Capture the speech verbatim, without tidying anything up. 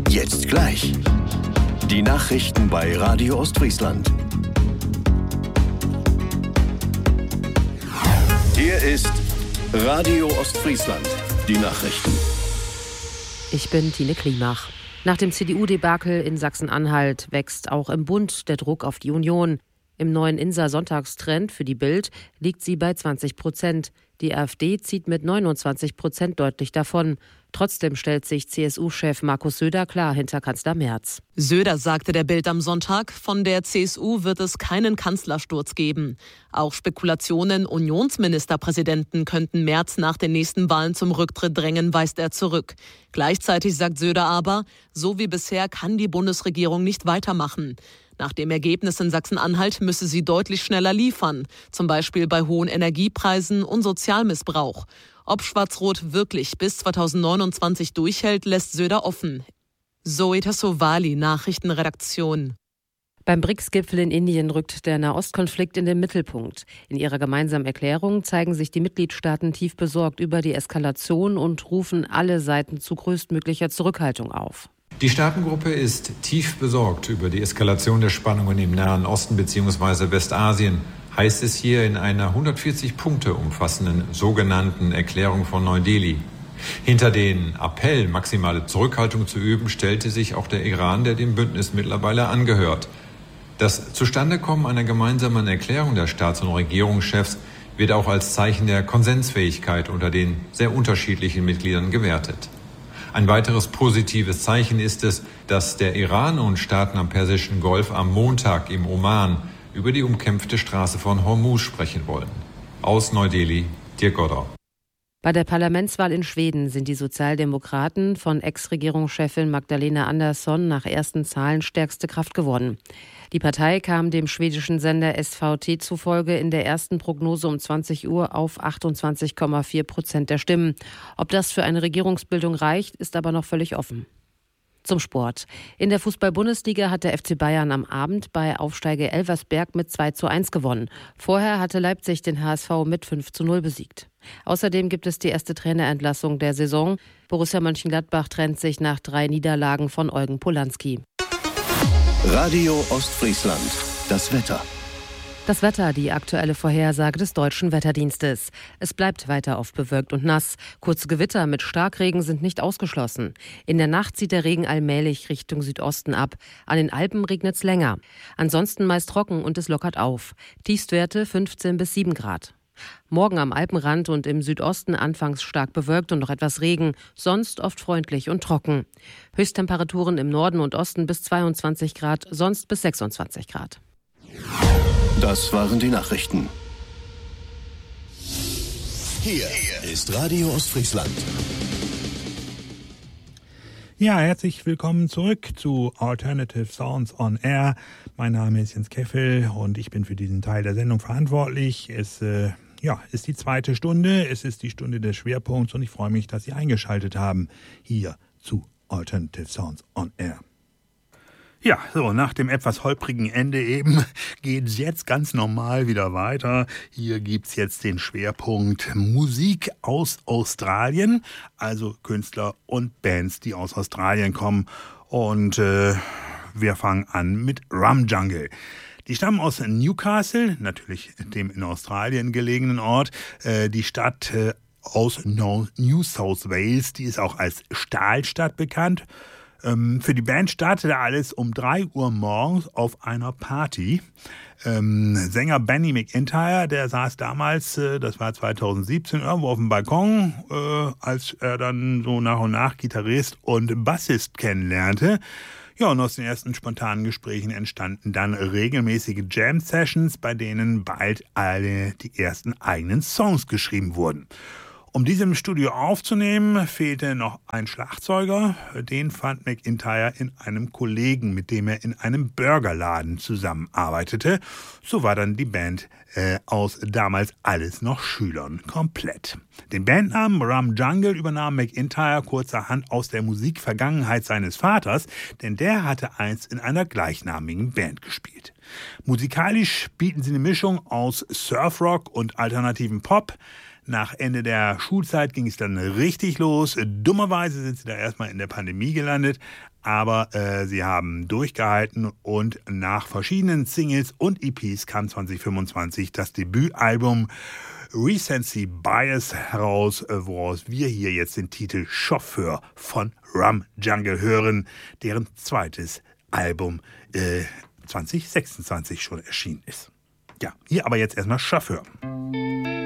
Jetzt gleich. Die Nachrichten bei Radio Ostfriesland. Hier ist Radio Ostfriesland. Die Nachrichten. Ich bin Tine Klimach. Nach dem C D U-Debakel in Sachsen-Anhalt wächst auch im Bund der Druck auf die Union. Im neuen Insa-Sonntagstrend für die Bild liegt sie bei zwanzig Prozent. Die AfD zieht mit neunundzwanzig Prozent deutlich davon. Trotzdem stellt sich C S U-Chef Markus Söder klar hinter Kanzler Merz. Söder sagte der Bild am Sonntag, von der C S U wird es keinen Kanzlersturz geben. Auch Spekulationen, Unionsministerpräsidenten könnten Merz nach den nächsten Wahlen zum Rücktritt drängen, weist er zurück. Gleichzeitig sagt Söder aber, so wie bisher kann die Bundesregierung nicht weitermachen. Nach dem Ergebnis in Sachsen-Anhalt müsse sie deutlich schneller liefern, zum Beispiel bei hohen Energiepreisen und Sozialmissbrauch. Ob Schwarz-Rot wirklich bis zweitausendneunundzwanzig durchhält, lässt Söder offen. Zoe Tassovali, Nachrichtenredaktion. Beim B R I C S-Gipfel in Indien rückt der Nahostkonflikt in den Mittelpunkt. In ihrer gemeinsamen Erklärung zeigen sich die Mitgliedstaaten tief besorgt über die Eskalation und rufen alle Seiten zu größtmöglicher Zurückhaltung auf. Die Staatengruppe ist tief besorgt über die Eskalation der Spannungen im Nahen Osten bzw. Westasien, heißt es hier in einer hundertvierzig Punkte umfassenden sogenannten Erklärung von Neu-Delhi. Hinter den Appell, maximale Zurückhaltung zu üben, stellte sich auch der Iran, der dem Bündnis mittlerweile angehört. Das Zustandekommen einer gemeinsamen Erklärung der Staats- und Regierungschefs wird auch als Zeichen der Konsensfähigkeit unter den sehr unterschiedlichen Mitgliedern gewertet. Ein weiteres positives Zeichen ist es, dass der Iran und Staaten am Persischen Golf am Montag im Oman über die umkämpfte Straße von Hormuz sprechen wollen. Aus Neu-Delhi, Dirk Godder. Bei der Parlamentswahl in Schweden sind die Sozialdemokraten von Ex-Regierungschefin Magdalena Andersson nach ersten Zahlen stärkste Kraft geworden. Die Partei kam dem schwedischen Sender S V T zufolge in der ersten Prognose um zwanzig Uhr auf achtundzwanzig Komma vier Prozent der Stimmen. Ob das für eine Regierungsbildung reicht, ist aber noch völlig offen. Zum Sport. In der Fußball-Bundesliga hat der F C Bayern am Abend bei Aufsteiger Elversberg mit zwei zu eins gewonnen. Vorher hatte Leipzig den H S V mit fünf zu null besiegt. Außerdem gibt es die erste Trainerentlassung der Saison. Borussia Mönchengladbach trennt sich nach drei Niederlagen von Eugen Polanski. Radio Ostfriesland. Das Wetter. Das Wetter, die aktuelle Vorhersage des Deutschen Wetterdienstes. Es bleibt weiter oft bewölkt und nass. Kurze Gewitter mit Starkregen sind nicht ausgeschlossen. In der Nacht zieht der Regen allmählich Richtung Südosten ab. An den Alpen regnet es länger. Ansonsten meist trocken und es lockert auf. Tiefstwerte fünfzehn bis sieben Grad. Morgen am Alpenrand und im Südosten anfangs stark bewölkt und noch etwas Regen, sonst oft freundlich und trocken. Höchsttemperaturen im Norden und Osten bis zweiundzwanzig Grad, sonst bis sechsundzwanzig Grad. Das waren die Nachrichten. Hier ist Radio Ostfriesland. Ja, herzlich willkommen zurück zu Alternative Sounds on Air. Mein Name ist Jens Keffel und ich bin für diesen Teil der Sendung verantwortlich. Es äh, ja, ist die zweite Stunde, es ist die Stunde des Schwerpunkts und ich freue mich, dass Sie eingeschaltet haben hier zu Alternative Sounds on Air. Ja, so, nach dem etwas holprigen Ende eben geht es jetzt ganz normal wieder weiter. Hier gibt's jetzt den Schwerpunkt Musik aus Australien, also Künstler und Bands, die aus Australien kommen. Und äh, wir fangen an mit Rum Jungle. Die stammen aus Newcastle, natürlich dem in Australien gelegenen Ort. Äh, die Stadt äh, aus New South Wales, die ist auch als Stahlstadt bekannt. Ähm, für die Band startete alles um drei Uhr morgens auf einer Party. Ähm, Sänger Benny McIntyre, der saß damals, äh, das war zweitausendsiebzehn, irgendwo auf dem Balkon, äh, als er dann so nach und nach Gitarrist und Bassist kennenlernte. Ja, und aus den ersten spontanen Gesprächen entstanden dann regelmäßige Jam-Sessions, bei denen bald alle die ersten eigenen Songs geschrieben wurden. Um diese im Studio aufzunehmen, fehlte noch ein Schlagzeuger. Den fand McIntyre in einem Kollegen, mit dem er in einem Burgerladen zusammenarbeitete. So war dann die Band äh, aus damals alles noch Schülern komplett. Den Bandnamen Rum Jungle übernahm McIntyre kurzerhand aus der Musikvergangenheit seines Vaters, denn der hatte einst in einer gleichnamigen Band gespielt. Musikalisch bieten sie eine Mischung aus Surfrock und alternativen Pop. Nach Ende der Schulzeit ging es dann richtig los. Dummerweise sind sie da erstmal in der Pandemie gelandet, aber äh, sie haben durchgehalten und nach verschiedenen Singles und E Ps kam zwanzig fünfundzwanzig das Debütalbum Recency Bias heraus, woraus wir hier jetzt den Titel Chauffeur von Rum Jungle hören, deren zweites Album äh, zwanzig sechsundzwanzig schon erschienen ist. Ja, hier aber jetzt erstmal Chauffeur.